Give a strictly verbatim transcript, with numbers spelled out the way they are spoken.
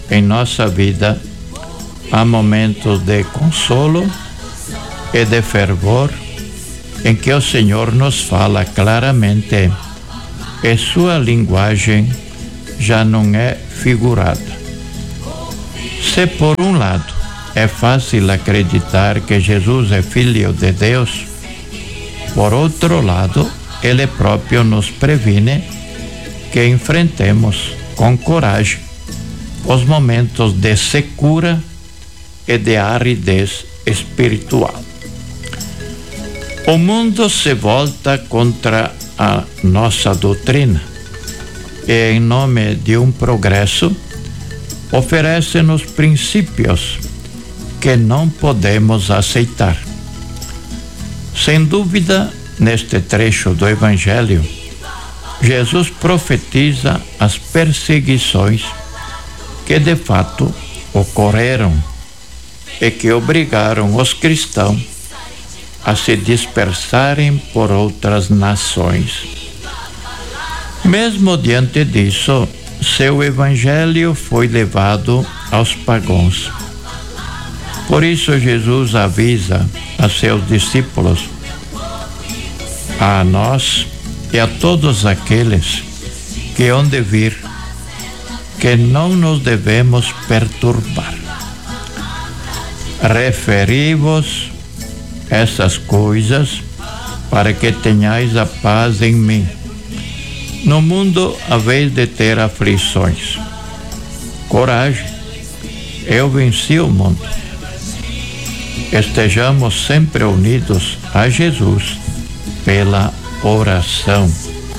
em nossa vida há momentos de consolo e de fervor em que o Senhor nos fala claramente e sua linguagem já não é figurada. Se por um lado é fácil acreditar que Jesus é Filho de Deus, por outro lado, Ele próprio nos previne que enfrentemos com coragem os momentos de secura e de aridez espiritual. O mundo se volta contra a nossa doutrina e, em nome de um progresso, oferece-nos princípios que não podemos aceitar. Sem dúvida, neste trecho do Evangelho, Jesus profetiza as perseguições que de fato ocorreram e que obrigaram os cristãos a se dispersarem por outras nações. Mesmo diante disso, seu evangelho foi levado aos pagãos. Por isso Jesus avisa a seus discípulos, a nós e a todos aqueles que hão de vir, que não nos devemos perturbar. Referi-vos essas coisas para que tenhais a paz em mim. No mundo haveis de ter aflições. Coragem, eu venci o mundo. Estejamos sempre unidos a Jesus pela oração.